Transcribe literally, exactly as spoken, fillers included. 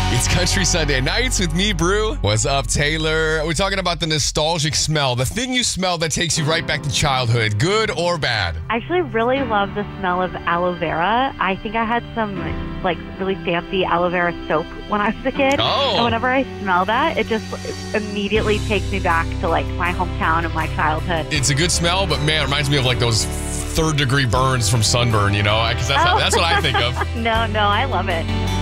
It's Country Sunday Nights with me, Brew. What's up, Taylor? We're talking about the nostalgic smell, the thing you smell that takes you right back to childhood, good or bad. I actually really love the smell of aloe vera. I think I had some like really fancy aloe vera soap when I was a kid. Oh. And whenever I smell that, it just immediately takes me back to like my hometown and my childhood. It's a good smell, but man, it reminds me of like those third degree burns from sunburn, you know? Because that's, Oh. that's what I think of. No, no, I love it.